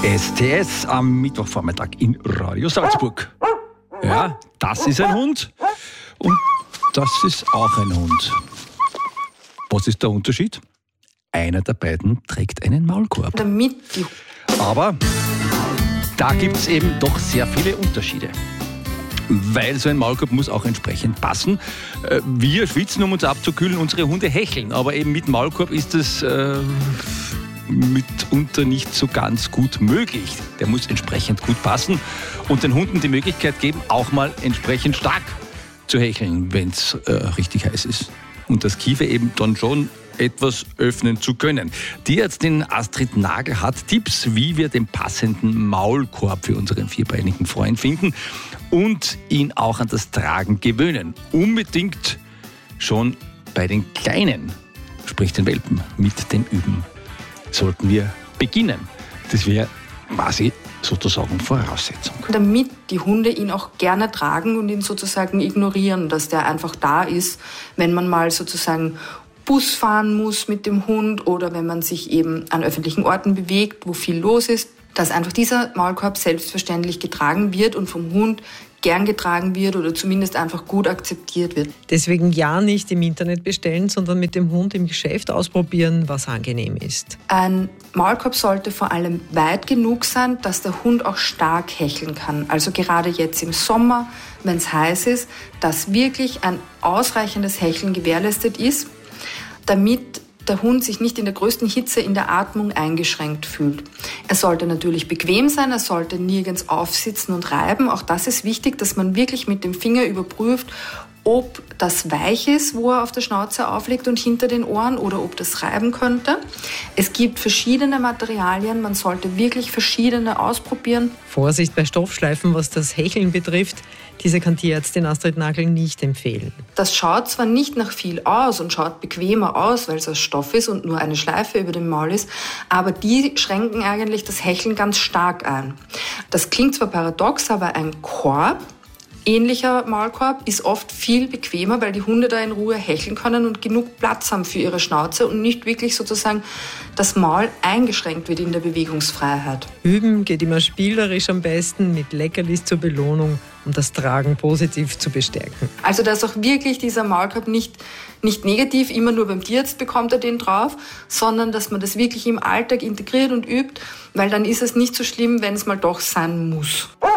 STS am Mittwochvormittag in Radio Salzburg. Ja, das ist ein Hund und das ist auch ein Hund. Was ist der Unterschied? Einer der beiden trägt einen Maulkorb. Aber da gibt es eben doch sehr viele Unterschiede. Weil so ein Maulkorb muss auch entsprechend passen. Wir schwitzen, um uns abzukühlen, unsere Hunde hecheln. Aber eben mit Maulkorb ist es mitunter nicht so ganz gut möglich. Der muss entsprechend gut passen und den Hunden die Möglichkeit geben, auch mal entsprechend stark zu hecheln, wenn es richtig heiß ist. Und das Kiefer eben dann schon etwas öffnen zu können. Die Ärztin Astrid Nagel hat Tipps, wie wir den passenden Maulkorb für unseren vierbeinigen Freund finden und ihn auch an das Tragen gewöhnen. Unbedingt schon bei den Kleinen, sprich den Welpen, mit dem Üben sollten wir beginnen. Das wäre quasi sozusagen Voraussetzung. Damit die Hunde ihn auch gerne tragen und ihn sozusagen ignorieren, dass der einfach da ist, wenn man mal sozusagen Bus fahren muss mit dem Hund oder wenn man sich eben an öffentlichen Orten bewegt, wo viel los ist, dass einfach dieser Maulkorb selbstverständlich getragen wird und vom Hund gern getragen wird oder zumindest einfach gut akzeptiert wird. Deswegen ja nicht im Internet bestellen, sondern mit dem Hund im Geschäft ausprobieren, was angenehm ist. Ein Maulkorb sollte vor allem weit genug sein, dass der Hund auch stark hecheln kann. Also gerade jetzt im Sommer, wenn es heiß ist, dass wirklich ein ausreichendes Hecheln gewährleistet ist, damit der Hund sich nicht in der größten Hitze in der Atmung eingeschränkt fühlt. Er sollte natürlich bequem sein, er sollte nirgends aufsitzen und reiben. Auch das ist wichtig, dass man wirklich mit dem Finger überprüft, ob das weich ist, wo er auf der Schnauze aufliegt und hinter den Ohren oder ob das reiben könnte. Es gibt verschiedene Materialien, man sollte wirklich verschiedene ausprobieren. Vorsicht bei Stoffschleifen, was das Hecheln betrifft. Diese kann Tierärztin Astrid Nagel nicht empfehlen. Das schaut zwar nicht nach viel aus und schaut bequemer aus, weil es aus Stoff ist und nur eine Schleife über dem Maul ist, aber die schränken eigentlich das Hecheln ganz stark ein. Das klingt zwar paradox, aber ein Korb, ähnlicher Maulkorb, ist oft viel bequemer, weil die Hunde da in Ruhe hecheln können und genug Platz haben für ihre Schnauze und nicht wirklich sozusagen das Maul eingeschränkt wird in der Bewegungsfreiheit. Üben geht immer spielerisch am besten mit Leckerlis zur Belohnung, um das Tragen positiv zu bestärken. Also da ist auch wirklich dieser Maulkorb nicht negativ, immer nur beim Tierarzt bekommt er den drauf, sondern dass man das wirklich im Alltag integriert und übt, weil dann ist es nicht so schlimm, wenn es mal doch sein muss.